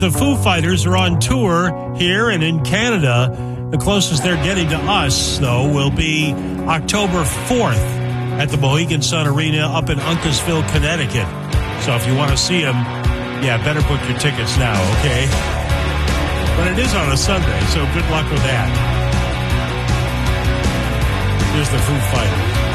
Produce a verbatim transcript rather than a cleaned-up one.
The Foo Fighters are on tour here and in Canada. The closest they're getting to us, though, will be October fourth at the Mohegan Sun Arena up in Uncasville, Connecticut. So if you want to see them, yeah, better book your tickets now, okay? But it is on a Sunday, so good luck with that. Here's the Foo Fighters.